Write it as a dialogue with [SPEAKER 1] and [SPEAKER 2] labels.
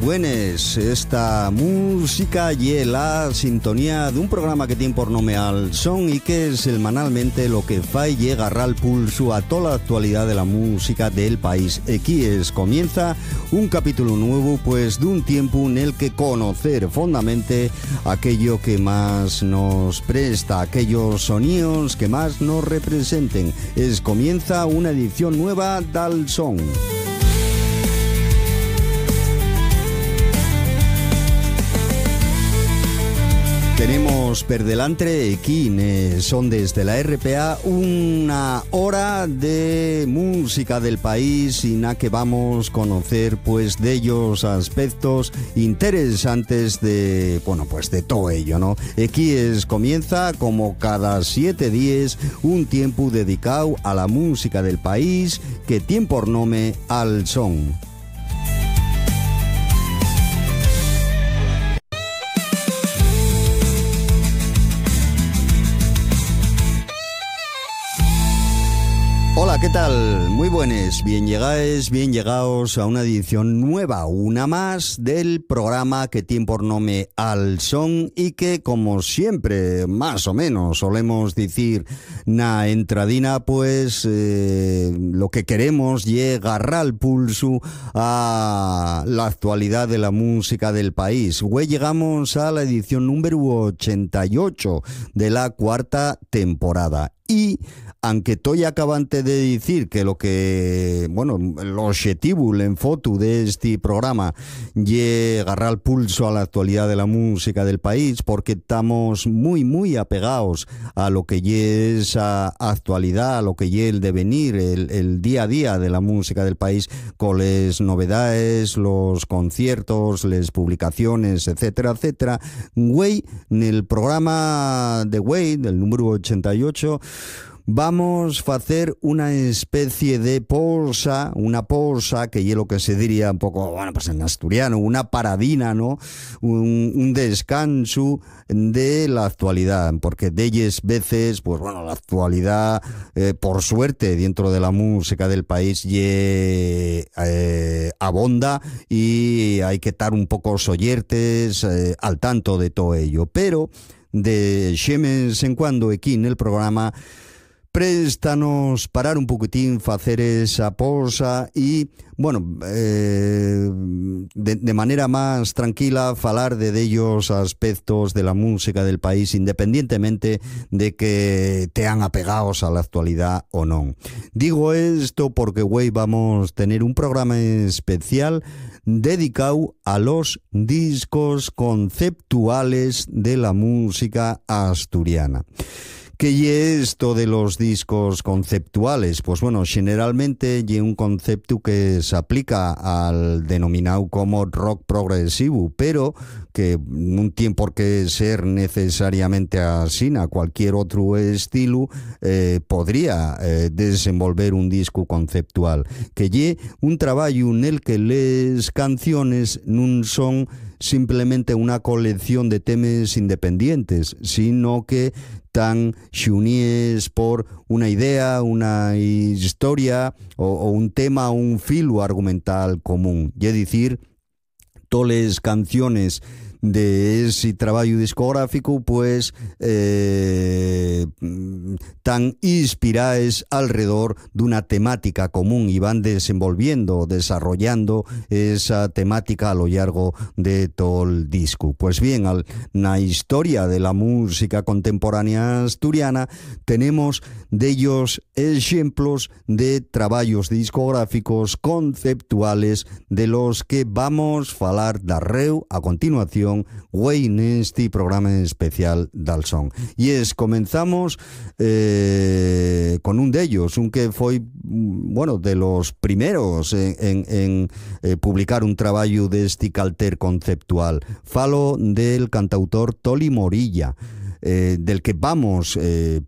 [SPEAKER 1] buenas. Esta música y la sintonía de un programa que tiene por nombre Al Son y que semanalmente lo que fai llegar al pulso a toda la actualidad de la música del país. Aquí comienza un capítulo nuevo, pues de un tiempo en el que conocer fondamente aquello que más nos presta, aquellos sonidos que más nos representen. Comienza una edición nueva del Son. Tenemos per delante aquí en Son desde la RPA una hora de música del país y na que vamos a conocer pues de ellos aspectos interesantes de, bueno, pues de todo ello, ¿no? Aquí comienza como cada 7 días un tiempo dedicado a la música del país que tiene por nombre Al Son. Hola, ¿qué tal? Muy buenas, bien llegados a una edición nueva, una más del programa que tiene por nombre Al Son y que, como siempre, más o menos solemos decir na entradina, pues lo que queremos es agarrar al pulso a la actualidad de la música del país. Hoy llegamos a la edición número 88 de la cuarta temporada y aunque estoy acabante de decir que el objetivo, el enfoque de este programa es agarrar el pulso a la actualidad de la música del país, porque estamos muy apegados a lo que es a actualidad, a lo que es el devenir, el día a día de la música del país, con las novedades, los conciertos, las publicaciones, etcétera. Güey, en el programa de Güey, del número 88, vamos a hacer una especie de pausa, que es lo que se diría un poco, bueno, pues en asturiano, una paradina, ¿no? Un descanso de la actualidad, porque de ellas veces, pues bueno, la actualidad, por suerte, dentro de la música del país, abonda y hay que estar un poco soyertes al tanto de todo ello. Pero de vez en cuando aquí en el programa préstanos parar un poquitín, hacer esa pausa y, bueno, de manera más tranquila, falar de ellos aspectos de la música del país, independientemente de que tean apegados a la actualidad o no. Digo esto porque, güey, vamos a tener un programa especial dedicado a los discos conceptuales de la música asturiana. ¿Qué es esto de los discos conceptuales? Pues bueno, generalmente es un concepto que se aplica al denominado como rock progresivo, pero que no tiene por qué ser necesariamente así. Cualquier otro estilo podría desenvolver un disco conceptual, que es un trabajo en el que las canciones no son simplemente una colección de temas independientes, sino que están unidas por una idea, una historia o un tema, un filo argumental común. Es decir, todas las canciones de ese trabajo discográfico pues tan inspiradas alrededor de una temática común y van desarrollando esa temática a lo largo de todo el disco. Pues bien, en la historia de la música contemporánea asturiana tenemos de ellos ejemplos de trabajos discográficos conceptuales de los que vamos a hablar darreu a continuación güey en este programa especial del Son. Y comenzamos con un de ellos, un que fue, bueno, de los primeros en publicar un trabajo de este calter conceptual. Falo del cantautor Toli Morilla, del que vamos